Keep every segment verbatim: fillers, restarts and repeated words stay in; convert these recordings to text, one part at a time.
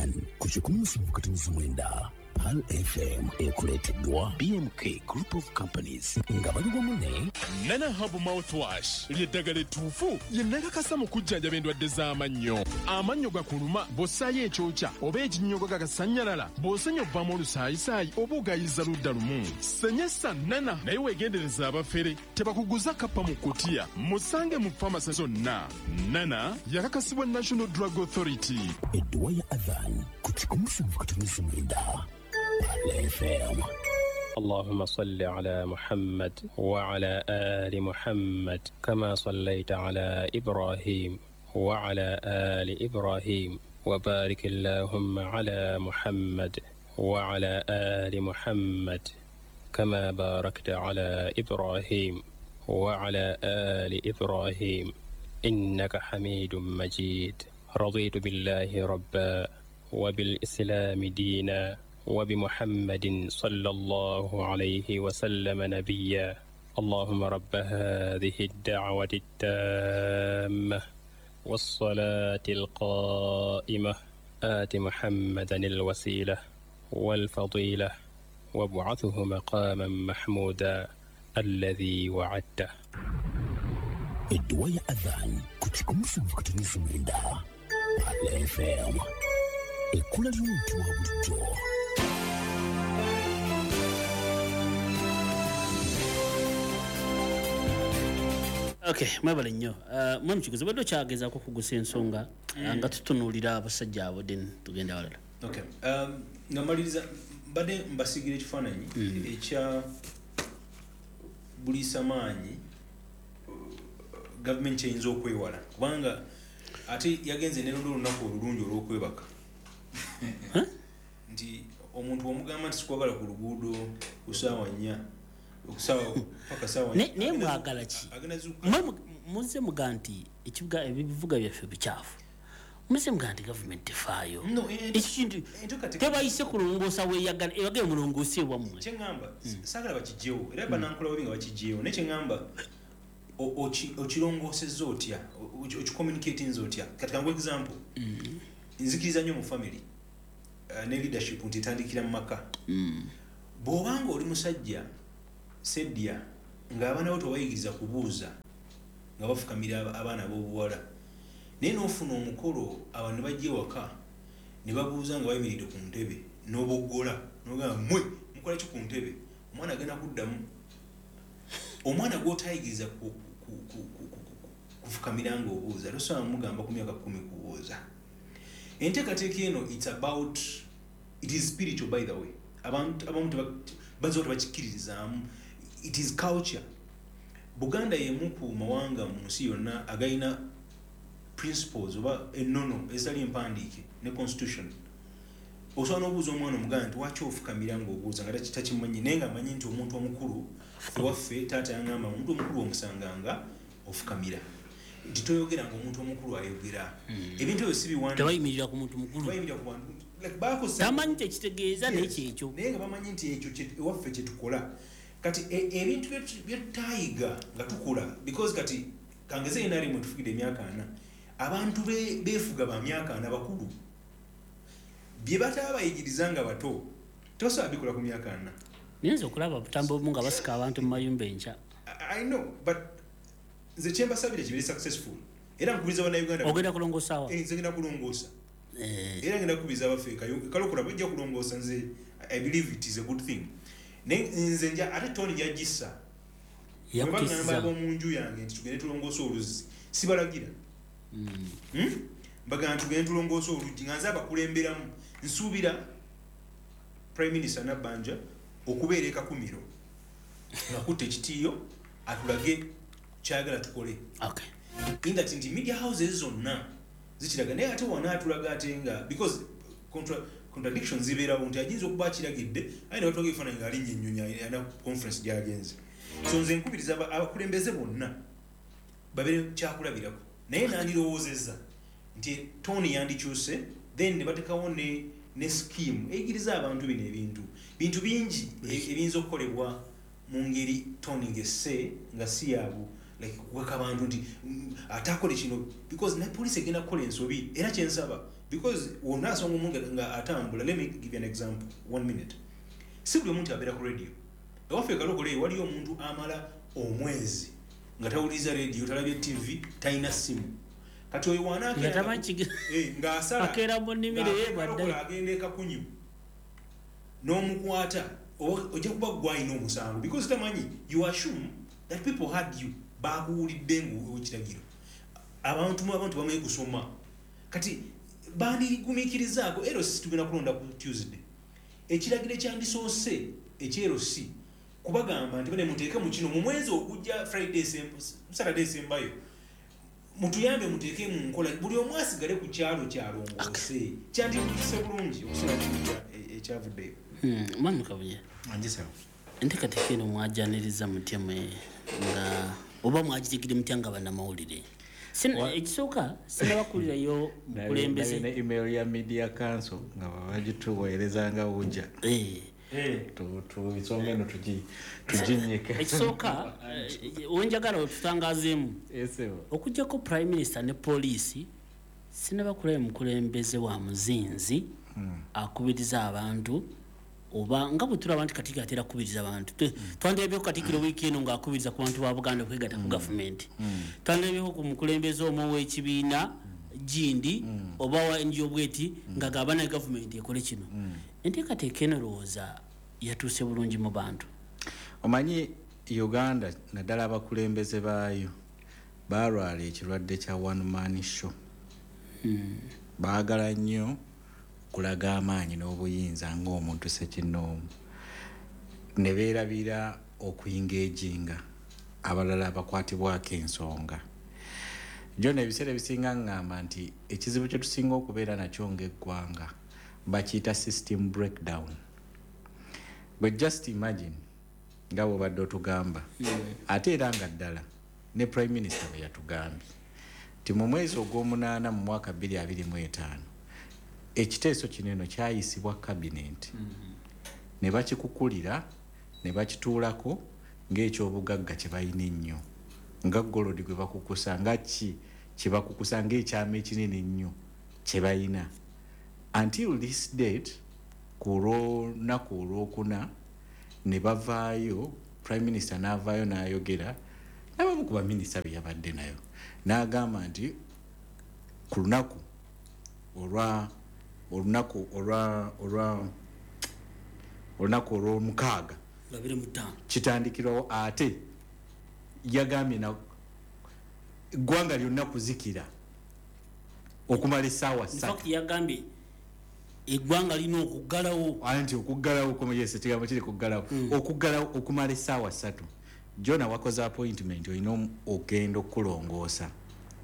Adhan kuchikumu katunizi mwenda Pal F M ekuleteddwa B M K Group of Companies nga bali wamu Nana Hub Mouthwash lyeddagala ettuufu ye nakakasa mu kujjanjaba endwadde z'amannyo. Amannyo gakuluma bw'ossaayo ekyokya oba ekinnyogo gagasannyalala bw'osenya obbamu olusaayisaayi oba ogayiza ludda lumu. Senyesa Nana naye weegendereza abafere tebakuguza kappa mu kutiya. Musange mu famasi zonna. Nana yakakasibwa National Drug Authority. Edduwa ya Adhan kuchikumu katunizi mwenda Pal F M. اللهم صل على محمد وعلى آل محمد كما صليت على إبراهيم وعلى آل إبراهيم وبارك اللهم على محمد وعلى آل محمد كما باركت على إبراهيم وعلى آل إبراهيم إنك حميد مجيد. رضيت بالله ربا وبالإسلام دينا وبمحمد صلى الله عليه وسلم نبيا. اللهم رب هذه الدعوة التامة والصلاة القائمة آت محمدا الوسيلة والفضيلة وابعثه مقاما محمودا الذي وعدته. Edduwa ya Adhan kuchikumu katunizi mwenda Pal F M. Ekula ly'omuntu wa bulijjo. Okay, mwebale nnyo. Uh, mwe mukiguzi bwe dokyagezaako kugusa ensonga mm. nga tutunuulira abasajja abo then tugenda walala. Okay. Um, ngamaliriza mbadde mbasigira ekifaananyi mm. ekya buliisa maanyi gavumenti eyinza okwewala kubanga ate yagenze nerondo olunaku olulungi olw'okwebaka nti omuntu omugamba nti sikwagala ku luguudo ku ssaawa nnya okusaawa paka ssaawa nnya naye mwagala ki muze muga nti ekibuga ebivuga byaffe bikyafu muze muga nti gavumenti efaayo ekintu tebayise kulongoosa weeyagala eyagala mulongoose wammwe kyeŋŋamba saagala bakijjewo era banankula babi nga bakijjewo naye kyeŋŋamba okirongoosezza otya okicommunicatinza otya kati kangwe example nzikiriza nnyo mu family ne leadership nti etandikira mu maka bw'obanga oli musajja sedya ng'abaana bo tebayigiriza kubuuza nga bafukamira abaana b'obuwala naye n'ofuna omukolo abantu ne bajja ewaka ne babuuza nga bayimiridde ku ntebe n'oboggola n'ogamba mmwe mukola ki ku ntebe omwana agenda kuddamu omwana gw'otayigiriza kufukamira ng'obuuza tosobola mugamba ku myaka kumi kubuuza. Enteekateeka eno it's about it is spiritual by the way abantu abamu bazo tebakikiririzaamu it is culture. Buganda yemu ku mawanga mu nsi yonna agayina principles oba ennono ezitali empandiike ne constitution. Osobola n'obuuza omwana omuganda nti waki ofukamira ng'obuuza nga takimanyi naye ng'amanyi nti omuntu omukulu ewaffe taata yangamba omuntu omukulu omusanganga ofukamira nti toyogera ng'omuntu omukulu ayogera ebintu ebyo si biwanda tebayimirira ku muntu mukulu tamanyi tekitegeeza naye kyekyo naye nga bamanyi nti ekyo ewaffe kye tukola kati ebintu byetutayiga nga tukula because kati kangeze yena rimwe tufugidde emyaka ana abantu beefuga ba myaka ana bakulu bye bataba bayigiriza nga bato tosobola bikola ku myaka ana. Niyinza okulaba butambo obumu nga basika abantu mu mayumba enkya. I know but nze kyembasabire kibiri successful era nkubiriza bannayuganda ogenda kulongoosa wa nze ngenda kulongoosa era ngenda kubiza abafeeka kale okulaba bajja kulongoosa nze I believe it is a good thing nze nja ate Tony yagissa yakugamba mu nju yange nti tugende tulongoosa oluzzi sibalagira bagamba tugende tulongoosa oluzzi nga nze abakulemberamu nsuubira Prime Minister Nabbanja okubeera ekakumiro ngakutte ekitiiyo atulage kyagala tukole. Okay. Inga nti media houses zonna zikiraga naye ate wana atulaga ate nga because contra, contradictions zibeerawo nti ajinza okuba akiragidde aye ne batoga ebifaananyi nga alinnya ennyonyi ana conference gy'agenze. So nze nkubiriza abakulembeze bonna babeere kyakulabirako naye nandirowoozezza nti Tony yandikyuse then ne batekawo ne ne scheme eyigiriza abantu bino ebintu bintu bingi ebiyinza okukolebwa mu ngeri Tony ngesse nga si yaabo like weka abantu nti atakole kino because na police egenda kukola ensobi era kyensaba because wonasonga omuntu nga atambula. Let me give you an example, one minute. Si buli omuntu abeera ku radio. Ewaffe kalokole waliyo omuntu amala omwezi nga tawuliza radio, talabye T V, talina simu. Kati oyo wanaakera eh ng'asala akera bonnimire yebadde agenda ekakunyu n'omukwata ojja kuba gwalina omusango because tamanyi you assume that people had you bakuwulidde ng'ekiragiro. Abantu mu abantu bamaze kusoma kati bandigumiikirizaako ero si tugenda kulonda ku Tuesday ekiragiro kyandisoose ekyero si kubagamba nti bane muteeke mu kino mu mwezi ogujja Friday Saturday sembayo mutuyambe muteeke mu nkola buli omu asigale ku kyalo kyalongoose kyandikuse bulungi okusula kijja ekyavuddeyo. Manu Kabuye anjisa enteekateeka eno mwajaniriza mutya mwe nga oba mwagitegere mutya nga bannamawulire? Ekisooka sinabakulirayo mukulembeze ne email ya Media Council nga bagituweerezanga ujja tubisome no tugi tujinyeka. Ekisooka wenjagala otutangazeemu okujjako Prime Minister ne poliisi sinabakulayo mukulembeze wa muzinzi akubiriza abantu oba nga butulaba nti Katikkiro atera kubiriza abantu. Twandebyeho Katikkiro wiiki eno ng'akubiriza ku bantu ba Buganda okwegatta ku gavumenti. Twandebyeho ku mukulembeze omu w'ekibiina Gindi oba wa N G O bweti ng'agamba na gavumenti ekole kino. Enteekateeka eno lowooza yatuuse bulungi mu bantu? Omanyi Uganda naddala abakulembeze baayo baalwala ekirwadde kya one man show. Baagala nnyo kulaga amaanyi n'obuyinza ng'omuntu ssekinnoomu ne beerabira okuyingeejinga abalala abakwatibwako ensonga. Jjo n'ebiseera ebisinga ngamba nti ekizibu kye tusinga okubeera nakyo ng'eggwanga bakiyita system breakdown. But just imagine nga bw'obadde otugamba ate era nga ddala ne Prime Minister bwe yatugambye ti mu mwezi ogw'omunaana mu mwaka bbiri abiri mu etaano ekiteeso kineno kyayisibwa cabinet ne bakikukulira ne bakituulako ng'ekyobugagga kye balina ennyo nga golodi gwe bakukusa nga ki kye bakukusa ng'ekyama ekinene ennyo kye balina until this date ku lunaku olwokuna ne bavaayo Prime Minister n'avaayo n'ayogera n'abamu ku baminisita be yabadde nayo n'agamba nti ku lunaku olwa olunaku olwa olwa olunaku olw'omukaaga kitandikirawo ate yagambye na eggwanga lyonna kuzikira okumala essaawa ssatu. Yagambye eggwanga lina okuggalawo anti okuggalawo komyese kigambo kiri kuggalawo okuggalawo okumala essaawa ssatu. Jona wakoze appointment olina ogenda okulongoosa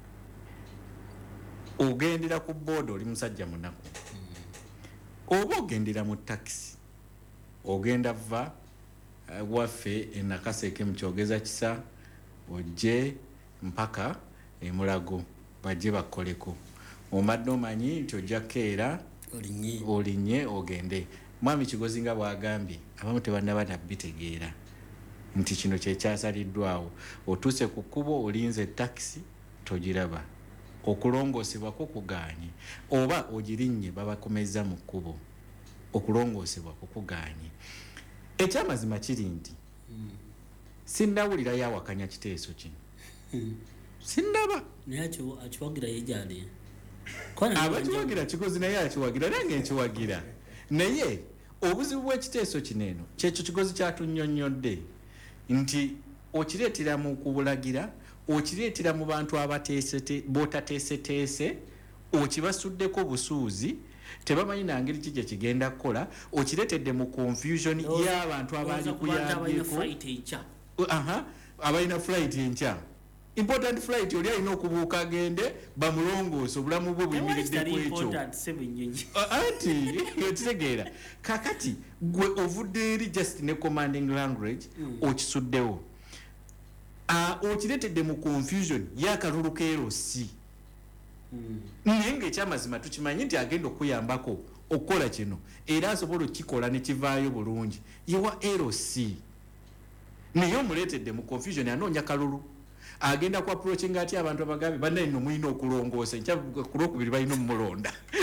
ogendera ku board oli musajja munaku oba ogendera mu taxi ogenda va uh, waffe enakaseke mukyogeza kisa ojje mpaka emulago bajje bakoleko omadde omanyi nti ojja keera olinye olinye ogende. Mwami Kigozi nga bwagambye abamu tebannaba nabitegeera nti kino kyekyasaliddwawo otuuse ku kkubo olinze taxi togiraba okulongoosebwa kukuganye oba ogirinnye babakomeza mu kkubo okulongoosebwa kukuganye. Ekyamazima kiri nti sinnawulirayo awakanya kiteeso kino sinnaba naye akiwagira yejali abakiwagira Kigozi naye akiwagira nange nkiwagira naye obuzibu bw'ekiteeso kineeno kyekyo Kigozi kyatunnyonnyodde nti okireetera mu kubulagira okireetera mu bantu abateesete bootateeseteese okibasuddeko busuuzi tebamanyi nangeri ki gye kigenda kukola okireetedde mu confusion y'abantu abaali kuyambyeko aha abalina flight enkya important flight oli alina okubuuka agende bamulongoose obulamu bwe buyimiridde ku ekyo anti okitegeera kakati gwe ovudde eri just ne commanding language okisuddewo okireetedde mu confusion y'akalulu keerosi naye ng'ekyamazima tukimanyi nti agenda okuyambako okukola kino era asobola okukikola ne kivaayo bulungi yewa L C naye omuleetedde mu confusion anoonya kalulu agenda ku approaching ati abantu abagambe bannaye nno mulina okulongoosa ku lwokubiri balina omulonda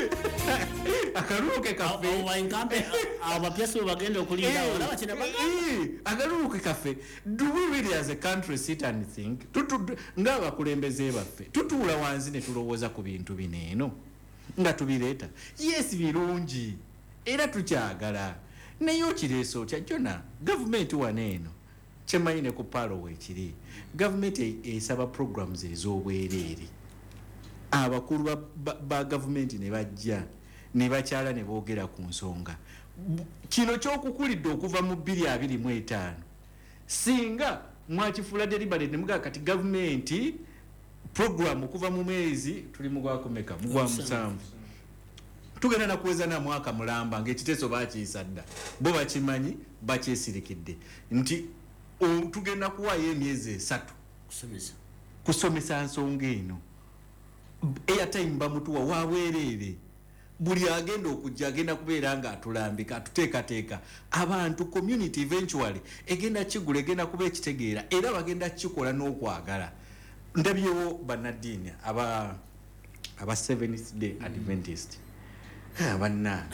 Akaluke kafe wainkampe abapyasi bagenda okulinda wala bachina bagamba akaluke kafe. Do we really as a country sit and think tutu ngaba kulembeze baffe tutula wanzi ne tulowooza ku bintu bineeno nga tubireeta yes birungi era tukyagala naye okireeso kya jona gavumenti waneeno kyemanyi ne ku palo weekiri gavumenti esaba programs ez'obwereere abakulu ba, ba, ba gavumenti ne bajja ne bakyala ne boogera ku nsonga kino ky'okukulidde okuva mu bbiri abiri mu etaano singa mwakifuula deliberate ne mugaa kati gavumenti program okuva mu mwezi tuli mu gwakumeka mu gwa musanvu tugenda nakuweza na mwaka mulamba ng'ekiteeso baakiyisa dda bo bakimanyi bakyesirikidde nti tugenda kuwaayo emyezi esatu kusomesa kusomesa nsonga eno airtime bamutuwa wabwereere buli agenda okujja agenda kubeera nga atulambika atuteekateeka abantu community eventually egenda kigula egenda kuba ekitegeera era bagenda kikola n'okwagala ndabyewo bannaddiini aba aba seventh day adventist abanna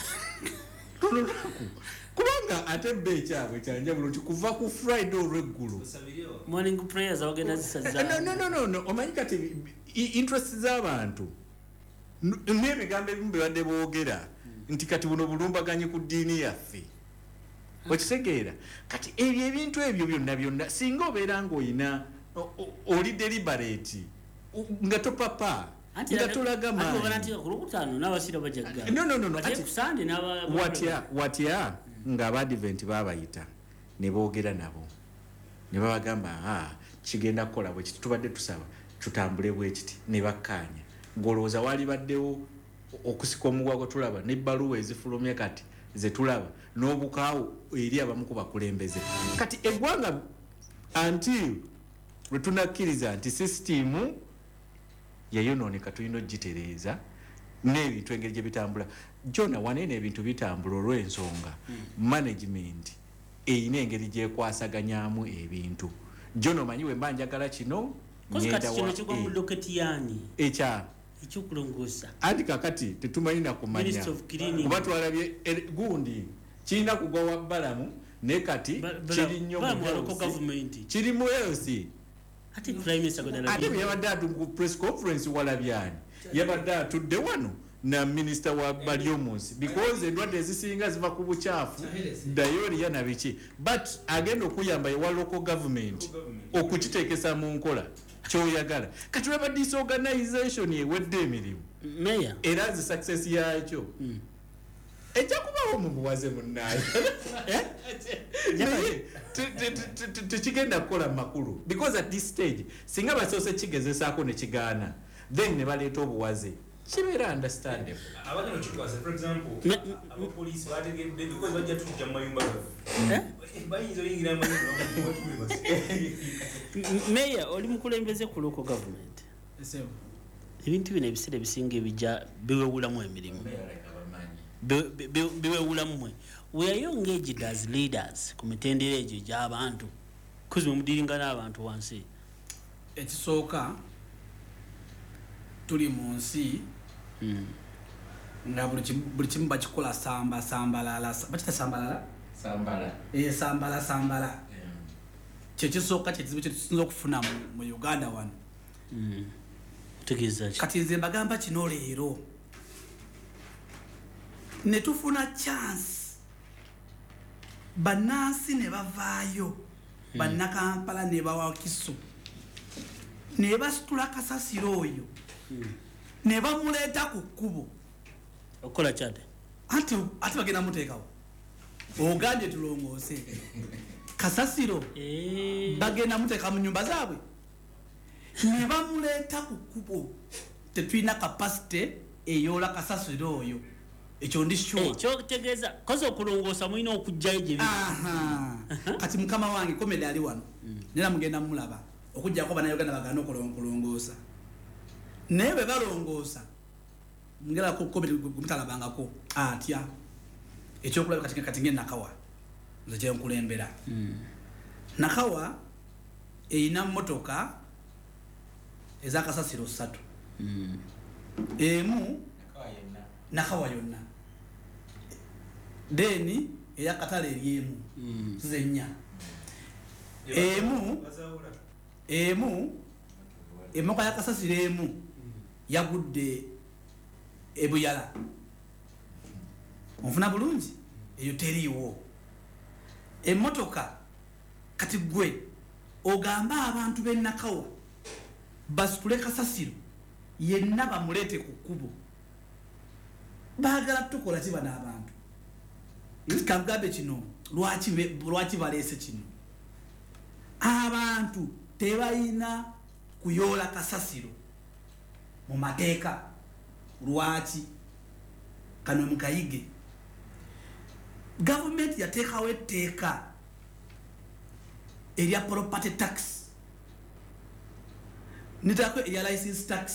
kubanga ate bbe ekyabwe kyanjawulo nti kuva ku friday olw'eggulu morning prayers abagenda zisaza no no no no omanyi kati interest z'abantu n'ebigambo ebimu bebadde boogera nti kati buno bulumbaganyi ku ddiini yaffe okitegeera kati ebyo ebintu ebyo byonna byonna singa obeera ng'oyina oli deliberate nga topapa nga tolaga maanyi no no no watya watya nga abadiventi babayita ne boogera nabo ne babagamba ah kigenda kukola bwe kiti tubadde tusaba tutambule bwe kiti ne bakkaanya ngolooza wali baddewo okusika omugwago tulaba n'ebbaluwa ezifulumye kati ze tulaba n'obukaawo eri abamu ku bakulembeze kati eggwanga until lwe tunakkiriza nti sisitimu yayonooneka tulina ogitereeza n'ebintu engeri gye bitambula jona waneena ebintu bitambula olw'ensonga management eyina engeri gyekwasaganyamu ebintu jona omanyi we mba njagala kino ekya ekyokulongoosa anti kakati tetumanyi na kumanya kuba twalabye gundi kirina kugwa wa balamu ne kati kiri nnyo kiri mu elsi ate yabadde atu press conference walabyani yabadde atudde wano na minisita wa balyomunsi because endwadde ezisinga ziva ku bukyafu dayoriya na biki but agenda okuyamba ewa local government okukiteekesa mu nkola kyoyagala kati lweba disorganization ewedde emirimu era zi success yakyo ejja kubawo mu buwaze munnaye tekigenda kukola makulu because at this stage singa basoose kigezesaako ne kigaana then ne baleeta obuwaze kibeera understandable abagenda okitwasa for example abapoliisi bategedde because bajja tujja mu mayumba gaffe bayinza oyingira mu mayumba meya oli mukulembeze ku local government ebintu bino ebiseera ebisinga ebijja biwewulamu emirimu biwewulamu mwe we are engaged as leaders ku mitendera egyo gy'abantu kuzi mumudiringa n'abantu wansi ekisooka tuli mu nsi nga buli kimu bakikola samba sambalala bakita sambalala sambala eh sambala sambala kyekisooka kyekizibu kyetusinza okufuna mu Uganda wano tegeeza kati nze mbagamba kino leero ne tufuna chance bannansi ne bavaayo bannakampala ne bawakiso ne basitula kasasiro oyo ne bamuleeta ku kkubo okola kyate ati ati bagenda muteekawo oganje tulongoose kasasiro bagenda muteeka mu nyumba zaabwe ne bamuleeta ku kkubo tetulina kapasite eyoola kasasiro oyo ekyo ndi sure ekyo tegeeza koze okulongoosa mulina okujjayo gye kati mukama wange komedi ali wano nera mugenda mulaba okujjako bannayuganda bagana okulongoosa naye bwe balongoosa ngera ko komedi gumutalabangako atya ekyokulaba kati kati ngenda nakawa nze kye nkulembera nakawa eyina mmotoka ezakasasiro ssatu emu nakawa yonna then eya katale eriemu Mm. zenya emu emu emoka yakasasira emu yagudde ebuyala onfuna bulungi eyo teriiwo emmotoka kati gwe ogamba abantu b'ennakawa basitule kasasiro yenna bamuleete ku kkubo baagala tukola kiba n'abantu kangambe kino lwaki be- lwaki baleese kino abantu tebalina kuyoola kasasiro mu mateeka lwaki kano mukayige gavumenti yateekawo etteeka erya property tax nitako erya license tax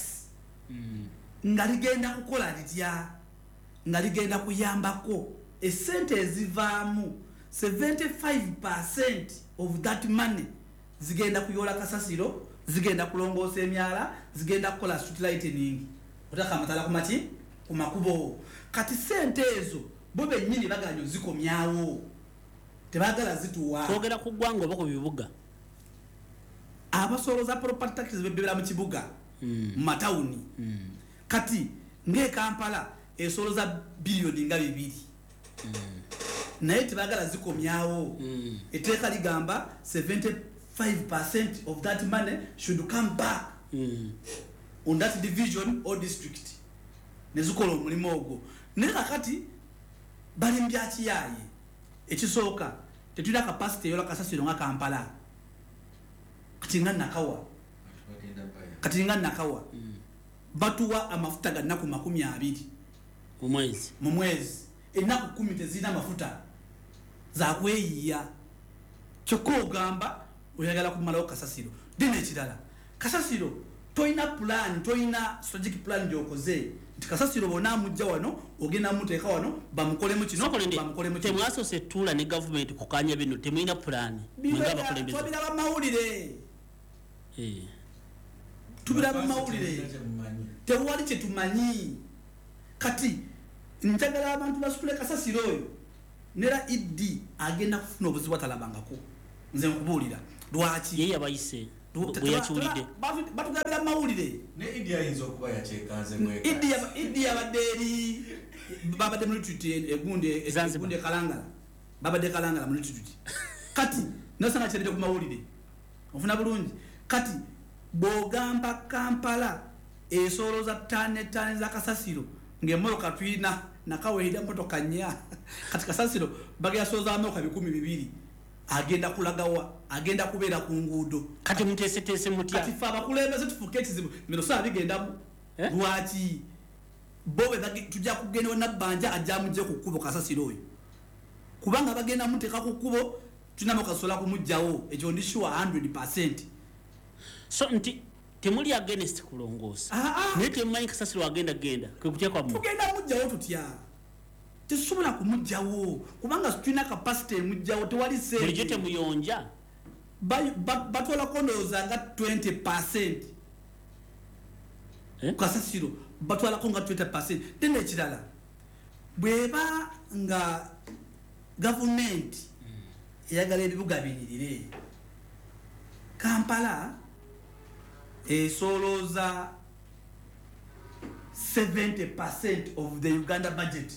nga ligenda kukola litya nga ligenda kuyambako esente ezivaamu seventy-five percent of that money zigenda kuyoola kasasiro zigenda kulongoosa emyala zigenda kukola street lightening otaka amatala kumaki kumakubo kati sente ezo bo bennyini baganya ozikomyawo tebagala zituwa twogera ku ggwanga oba ku bibuga abasoloza property taxes bebera mu kibuga mu matawuni kati nge Kampala esoloza biliyoni nga bibiri naye tebagala zikomyawo etteeka ligamba seventy-five percent of that money should come back on that division or district nezikola omulimu ogwo naye kakati bali mu byakiyaye ekisooka tetulina capacity eyola kasasiro nga Kampala kati nga nakawa kati nga nakawa batuwa amafuta ga nnaku makumi abiri mu mwezi mu mwezi ennaku kumi tezirina mafuta zakweyiya kyokka ogamba oyagala kumalawo kasasiro dina ekirala kasasiro toyina plan toyina strategic plan gyokoze nti kasasiro bona amujja wano ogenda muteeka wano bamukolemu kino bamukolemu kino temwasose tuula ne gavumenti kukanya bino temulina pulaani mwenga bakulembeza tubiraba mawulire Eh. tubiraba mawulire tewali kyetumanyi kati njagala abantu basitule kasasiro oyo nera iddi agenda kufuna obuzibu atalabangako nze nkubuulira lwaki ye yabayise bwe yakiwulidde batugabira mawulire ne India ayinza okuba yakyekaze mweka iddi yaba- iddi yabadde eri babadde mu lititude egunde Zanzibar. egunde kalangala babadde kalangala mu lititude kati nosanga kyerede ku mawulire ofuna bulungi kati bwogamba Kampala esoloza ttaani ettaani za kasasiro ng'emmotoka tulina nakawehera emmotoka nnya kati kasasiro bagenda soloza amoka bikumi bibiri agenda kulagawa agenda kubeera ku nguudo kati muteeseteese mutya kati fe abakulembeze tufuuke ekizibu bino saa bigendamu Eh? lwaki bo be bagi- tujja kugenda wanabbanja ajja amugye ku kkubo kasasiro oyo kubanga bagenda muteeka ku kkubo tulinamu kasola kumugjawo ekyo ndi sure one hundred percent so nti temuli against kulongoosa Ah, ah. naye temumanyi kasasiro agenda genda kwe kutya kwammwe tugenda mugjawo tutya tetusobola kumugjawo kubanga tulina kapasite emugjawo tewali bulijjo sente temuyonja Ba- ba- batwalako ndowooza nga twenty percent Eh? kasasiro batwalako nga twenty percent tena ekirala bweba nga gavumenti eyagala ebibuga binyirire Kampala esolooza seventy percent of the Uganda budget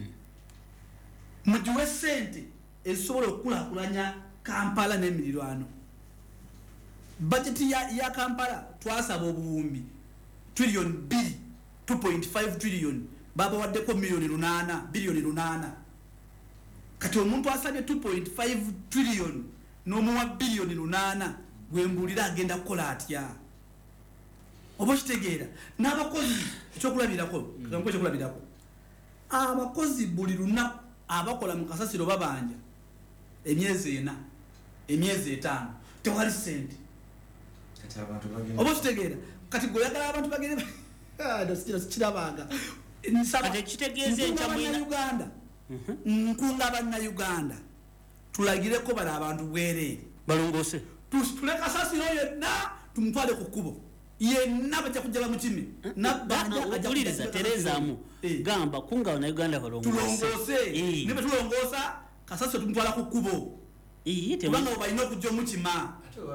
mugiwe sente esobola okukulaakulanya Kampala n'emirirwano budget ya, ya Kampala twasaba obuwumbi trillion bbiri two point five trillion baba waddeko miliyoni lunaana biliyoni lunaana kati omuntu asabye two point five trillion n'omuwa biliyoni lunaana gwembuulira agenda kukola atya oba okitegeera n'abakozi ekyokulabirako kagambo ekyokulabirako abakozi buli lunaku abakola mu kasasiro babanja emyezi ena emyezi etaano tewali sente kati abantu bagenda oba okitegeera kati gweoyagala abantu bagende kirabanga Kati ekitegeeza enkya mwina- uganda nkunga bannayuganda tulagireko bali abantu bwereere balongoose tusitule kasasiro yenna tumutwale ku kkubo yenna bajja kujja bamukime nabbuliriza terezaamu gamba kunga na Uganda tulongoose ne bwe tulongoosa Kasasiro tumutwala ku kkubo kubanga balina okujja omukima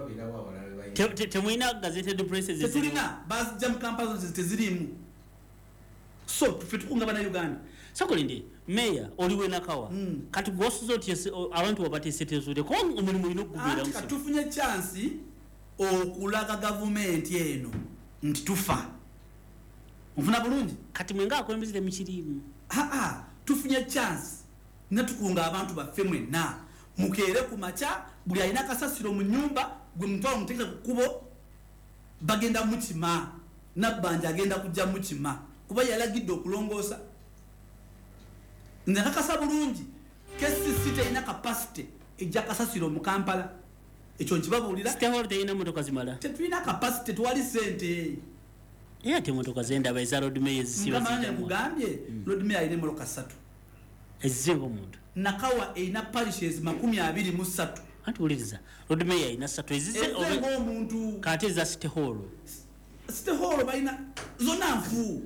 temulina gazetted presses tetulina bazijja mu kampala tezirimu so tufe tukunga bana Uganda sakolinde meya oliwe nakawa mm. kati gosuzo tiyese abantu wabatesetezule ko omulimu ino kubeera musi tufunye chance okulaga government eno nti tufa mfuna bulungi kati mwenga akolembezile mukirimu ah ah tufunye chance natukunga abantu baffe mwenna mukere ku macha buli alina Kasasiro mu nyumba gwe mutwala mutekera ku kubo bagenda mukima nabbanja agenda kujja mukima kuba yalagidde okulongoosa nakakasa bulungi kesi site ina capacity ejja Kasasiro mu Kampala ekyo nkibabuulira stakeholder ina motoka zimala tetulina capacity twali sente era te motoka zenda bayza road mayor zisiba zidda kugambye road mayor ine motoka satu ezizengo muntu nakawa ina parishes makumi abiri mu satu atuliriza road mayor ina satu ezize obe omuntu kate za stakeholder stakeholder bayina zona mfu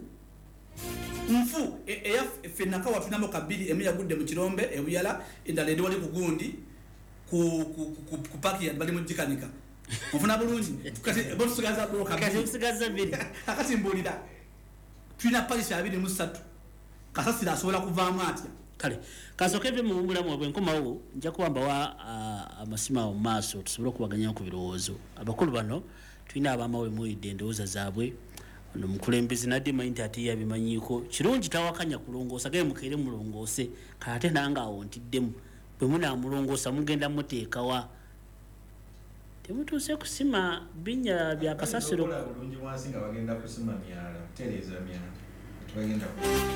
mfu eya fenakawa tunamo kabiri emu yagudde mu Kirombe ebuyala endala edi wali kugundi ku ku ku paki bali mu jikanika mufuna bulungi kati bosugaza bro kabiri kati usigaza biri akati mbulira tuna parish abiri mu satu Kasasiro asobola kuvaamu atya kale kasokeve mu bulamu obwe nkomawo nja kuwamba wa amasima mu maaso tusobole kubaganya ku birowoozo abakulu bano tulina abamawule mu idendooza zaabwe ono mukulembeze nadde mayinti ati yabimanyiko kirungi tawakanya kulongoosa gaye mukere mulongoose kate nanga awo ntiddemu bwe munaamulongoosa mugenda muteekawa temutuuse kusima binya bya Kasasiro bulungi wansi nga bagenda kusima myala tereza myala tubagenda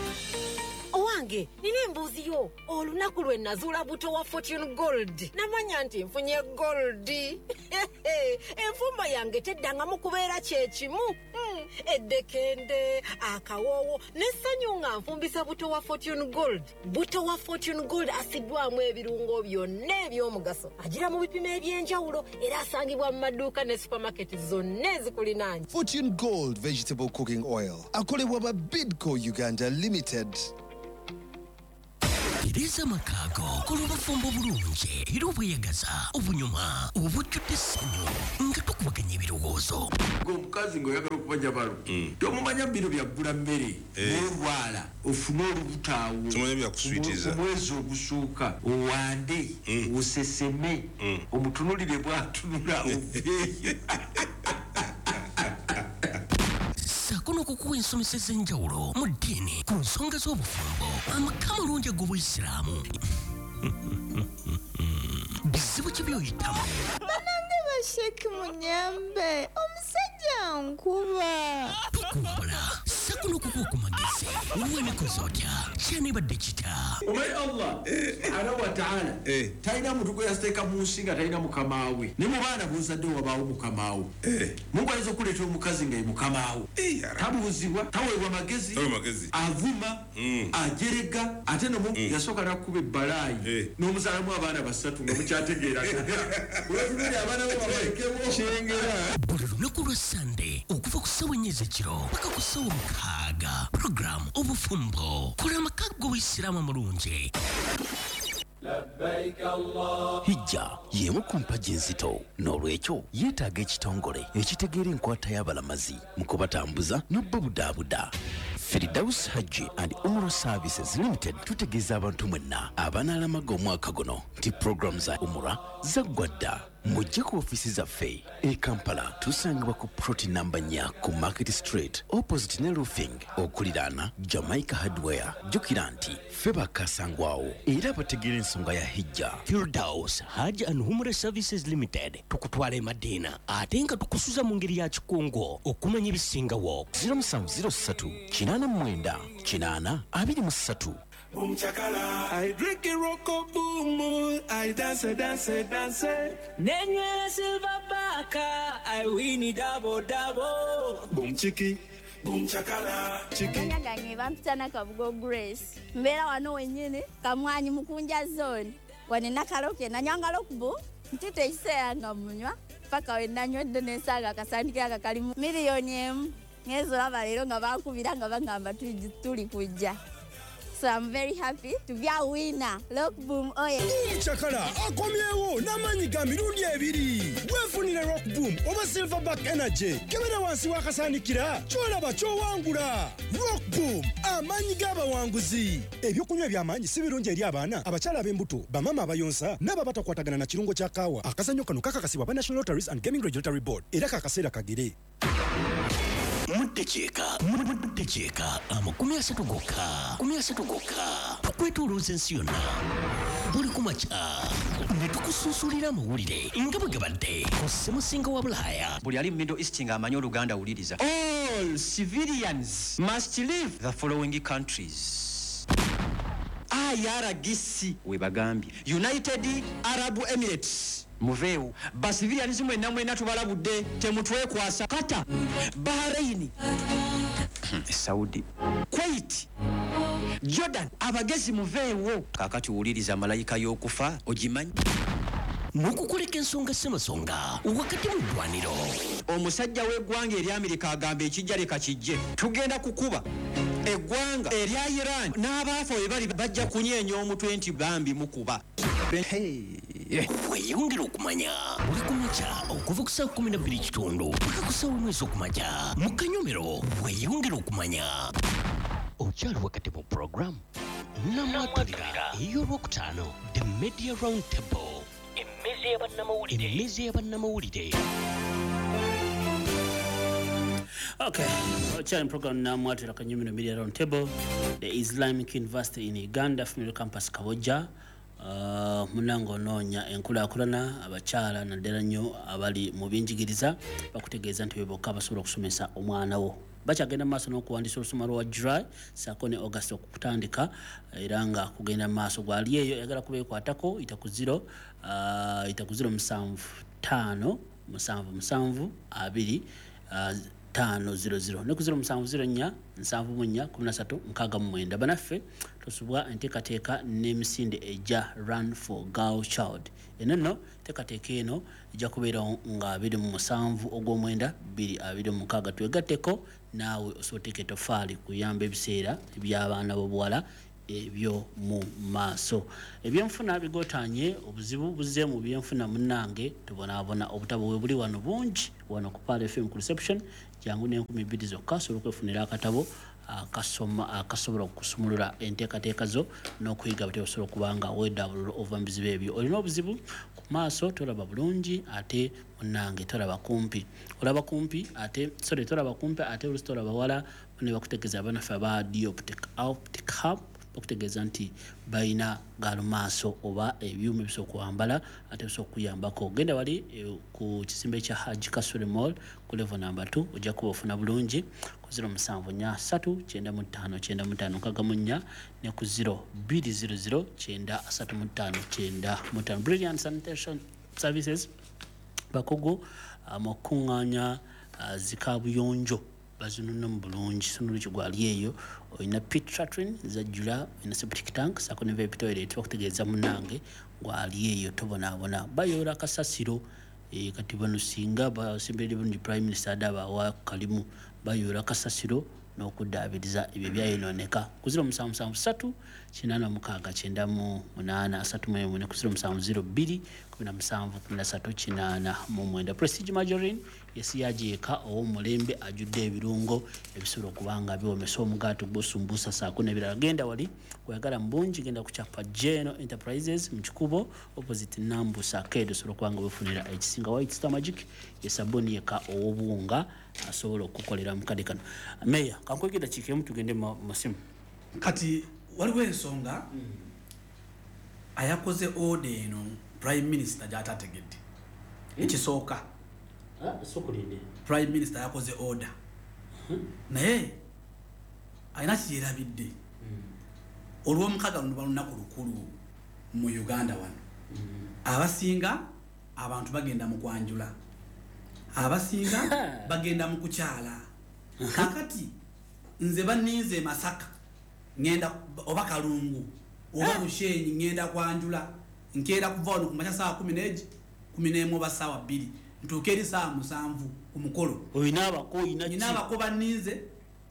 owange nina embuuzi yo olunaku lwe nazuula buto wa Fortune Gold namanya nti nfunye gold enfumba yange teddangamu kubeera kyekimu eddekende akawoowo n'essanyu nga nfumbisa buto wa Fortune Gold buto wa Fortune Gold asiddwamu ebirungo byonna eby'omugaso agira mu bipimo eby'enjawulo era asangibwa mu maduuka ne supermarket zonna ezikulinaanye. Fortune Gold Vegetable Cooking Oil akolebwa ba Bidco Uganda Limited. Tereza makago kulubafumbo bulungi era obweyagaza obunyuma obujjudde essanyu nga tukubaganya ebirowoozo omukazi ng'oyagala okubanja balo tomumanya bino byaggula mmere n'olwala ofune olubutaawo omwezi ogusooka owande oseseme omutunulire bwatunula oveeyo sakono kukuwa ensomesa ez'enjawulo mu ddiini ku nsonga z'obufumbo amaka malungi ag'obuyisiraamu bizibu ki by'oyitamu banange basheki munyambe omusajja nkuba tukuwabula sakono kukuwa ku magezi wemikoze otya kyanibadde kita omanyi Allah subhanahu wa ta'ala talina muntu gwe yasteeka mu nsi nga talina mukamaawe ne mu baana b'ozadde wabaawo mukamaawe Mungu ayinza okuleeta omukazi nga ye mukamaawe tabuuzibwa taweebwa magezi avuma ajerega ate no Mungu yasooka n'akuba ebbalaayi n'omuzaalamu abaana basatu nga mukyategeeraga olwatululi abaana bo babalekebo kyengera buli lunaku lwa sande okuva ku ssawa ennya ez'ekiro paka ku ssawa mukaaga program obufumbo kola amaka g'obuyisiraamu amulungi. Hijja y'emu ku mpagi enzito n'olwekyo yeetaaga ekitongole ekitegeera enkwata y'abalamazi mu kubatambuza n'obbabudaabuda. Firdaus Hajji and Umrah Services Limited tutegeeza abantu mwenna abanaalamaga omwaka guno nti program za Umrah zaggwa dda. Mujje ku ofisi zaffe e Kampala tusangibwa ku ploti namba nnya ku Market Street opposite ne roofing okuliraana Jamaica Hardware. Jjukira nti ffe bakasangwawo era bategeera ensonga ya hijja. Firdaus Hajji and Umrah Services Limited tukutwala e Madiina ate nga tukusuza mu ngeri ya kikungo okumanya ebisingawo. zero seven zero three kinaana mwenda kinaana abiri mu ssatu. Boom chakala, I drink a rocko boom, I dance, dance, dance. Then you silver baka, I win it double double. Boom chiki, boom chakala, chiki. Nyangange bampitana Kabugo Grace. Mbera wano wenyene, kamwanyi mukunja zone. Wane nakaloke na nyangalokubo. nti tekiseyanga munywa paka we nanywedde n'ensaaga akasandika aka kalimu miliyoni emu ngezo laba leero nga bankubira nga bagamba tuli kujja. So I'm very happy to be a winner. Rock Boom oil. Chakala akomyewo n'amanyi ga mirundi ebiri. Wefunire Rock Boom oba Silverback Energy. Kebera wansi wakasandikira kyolaba kyowangula. Rock Boom amanyi g'abawanguzi. Ebyokunywa by'amanyi si birungi eri abaana abakyala ab'embuto bamama abayonsa n'abo abatakwatagana na kirungo kya kaawa. Akazannyo kano kakakasibwa ba National Lotteries and Gaming Regulatory Board era kakaseera kagere. Muddecheka muddecheka amakumi asatu gokka kumi asatu gokka tukwetuluuza ensi yonna buli kumakya ne tukususulira amawulire nga bwe gabadde ku ssemusinga wa Bulaaya. Buli ali mu Middle East ng'amanyi Oluganda awuliriza. All civilians must leave the following countries. I R G C we bagambye United Arab Emirates muveewo basivilians mwenna mwenna tubalabudde temutwekwasa. Qatar, Bahrain, Saudi, Kuwait, Jordan abagezi muveewo. Kakati wuliriza malayika y'okufa ogimanyi n'okukoleka ensonga ssemasonga wakati mu ddwaniro. Omusajja w'eggwanga eri Amerika agamba ekijja leka kijje. Tugenda kukuba eggwanga erya Iran n'abaafa we bali bajja kunyeenya omutwe nti bambi mukuba. Weyongera okumanya buli kumakya okuva ku saa kumi na bbiri kitundu paka ku saa omwezi okumakya mu Kanyomero. Weyongera okumanya okyali wakati mu program namwatalira ey'olwokutaano the Media Round Table, emmezi y'abannamawulire. Okay, okyali mu program namwatira Kanyomero Media Round Table, the Islamic University in Uganda Female Campus Kabojja. Uh, munango noonya enkulaakulana abakyala naddala nnyo abali mu byenjigiriza bakutegeeza nti bebokka basobola okusomesa omwana wo. Bakyagenda mu maaso n'okuwandiisa olusoma lwa July saako ne August okutandika era nga kugenda mu maaso gwali eyo yagala kubeekwatako ita ku zero uh, ita ku zero musanvu ttaano musanvu musanvu abiri uh, tano zero zero ne ku zero musanvu zero nnya nsanvu mu nnya kumi na ssatu nkaaga mu mwenda. Banaffe tosubwa enteekateeka n'emisinde ejja Run for Girl Child. Eno nno enteekateeka eno ejja kubeera nga abiri mu musanvu ogw'omwenda bbiri abiri mu mukaaga. Twegatteko naawe osobola oteeka etoffaali kuyamba ebiseera eby'abaana b'obuwala ebyo mu maaso. Ebyenfuna bigotaanye obuzibu buzze mu byenfuna munnange tubonaabona obutabo bwe buli wano bungi wano ku Pala F M ku reception. Jangu n'enkumi bbiri zokka osobola okwefunira akatabo akasoma akasobola okusumulula enteekateeka zo n'okuyiga bate osobola okuba nga weedabulula ova mu bizibu ebyo. Olina obuzibu ku maaso tolaba bulungi ate munnange tolaba kumpi. Olaba kumpi ate sorry tolaba kumpi ate olusi tolaba wala ne bakutegeeza abanaffe aba dioptic optic hub okutegeeza nti balina galumaaso oba ebyuma ebisobola okwambala ate bisobola okuyambako. Genda wali e, ku kisimbe kya Haji Kasule Mall ku level number two ojja kuba ofuna bulungi ku zero musanvu nnya ssatu kyenda mu ttaano kyenda mu ttaano nkaaga mu nnya ne ku zero bbiri zero zero kyenda ssatu mu ttaano kyenda mu ttaano. Brilliant Sanitation Services bakugu mu kuŋŋaanya uh, zikaabuyonjo bazinunna mu bulungi sunulu kigwali eyo olina pit tratrin zajjula ina septic tank saako ne vape toilet bakutegeeza munnange gwali eyo tobonaabona bayoola kasasiro e, kati bano singa basimbedde bulungi Prime Minister adaba wa kalimu bayoola kasasiro n'okuddaabiriza ebyo byayonooneka ku zero musanvu musanvu ssatu kinaana mukaaga kyenda mu munaana asatu mu emu ne ku zero musanvu zero bbiri kumi na musanvu kumi na ssatu kinaana mu mwenda. Prestige Margarine yesiyajeeka ow'omulembe ajjudde ebirungo ebisobola okuba nga biwomesa omugaati gw'osumbuusa saako n'ebirala. Genda wali weyagala mu bungi genda ku kyapa Geno Enterprises mu kikubo opposite Nambusa Arcade osobola okuba nga wefunira ekisinga. White Star Magic ye sabbuuni yekka ow'obuwunga asobola okukolera mu kadde kano. Meya kankwegera kikemu tugende mu masimu kati waliwo ensonga mm. ayakoze order eno Prime Minister gy'atategedde mm. ekisooka ah, sokulinde Prime Minister yakoze order mm. naye ayina kiyerabidde mm. olw'omukaaga luno balunaku lukulu mu Uganda wano mm. abasinga abantu bagenda mu kwanjula abasinga bagenda mu kukyala kakati nze banninze Masaka ngenda oba Kalungu oba Bushenyi ngenda kwanjula nkeera kuva wano ku makya saa kumi n'egi kumi n'emu oba ssaawa bbiri ntuuke eri ssaawa musanvu ku mukolo olina abako olina nina abako banniize